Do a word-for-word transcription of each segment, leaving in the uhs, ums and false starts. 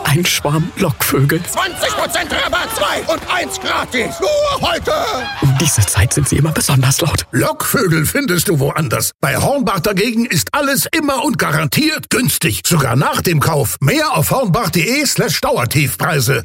ein Schwarm Lockvögel. zwanzig Prozent Rabatt, zwei und eins gratis. Nur heute. Um diese Zeit sind sie immer besonders laut. Lockvögel findest du woanders. Bei Hornbach dagegen ist alles immer und garantiert günstig. Sogar nach dem Kauf. Mehr auf hornbach.de slash Dauertiefpreise.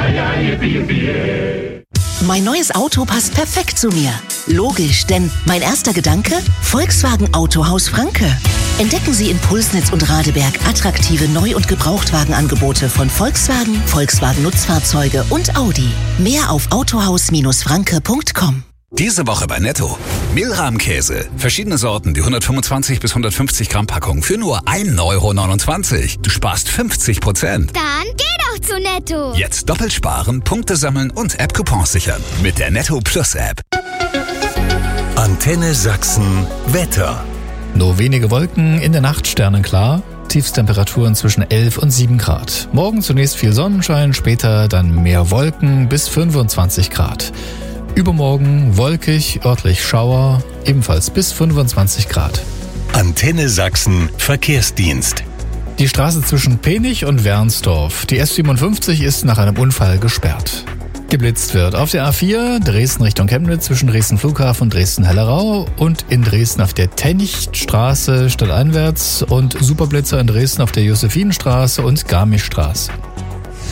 Mein neues Auto passt perfekt zu mir. Logisch, denn mein erster Gedanke? Volkswagen Autohaus Franke. Entdecken Sie in Pulsnitz und Radeberg attraktive Neu- und Gebrauchtwagenangebote von Volkswagen, Volkswagen Nutzfahrzeuge und Audi. Mehr auf autohaus Bindestrich franke punkt com. Diese Woche bei Netto. Mehlrahmkäse. Verschiedene Sorten, die hundertfünfundzwanzig bis hundertfünfzig Gramm Packung für nur ein Euro neunundzwanzig. Du sparst fünfzig Prozent. Dann geh doch zu Netto. Jetzt doppelt sparen, Punkte sammeln und App-Coupons sichern. Mit der Netto Plus App. Antenne Sachsen Wetter. Nur wenige Wolken, in der Nacht sternenklar. Tiefstemperaturen zwischen elf und sieben Grad. Morgen zunächst viel Sonnenschein, später dann mehr Wolken bis fünfundzwanzig Grad. Übermorgen wolkig, örtlich Schauer, ebenfalls bis fünfundzwanzig Grad. Antenne Sachsen Verkehrsdienst. Die Straße zwischen Penich und Wernsdorf, die S siebenundfünfzig, ist nach einem Unfall gesperrt. Geblitzt wird auf der A vier, Dresden Richtung Chemnitz zwischen Dresden Flughafen und Dresden-Hellerau und in Dresden auf der Tenichtstraße stadteinwärts und Superblitzer in Dresden auf der Josephinenstraße und Garmischstraße.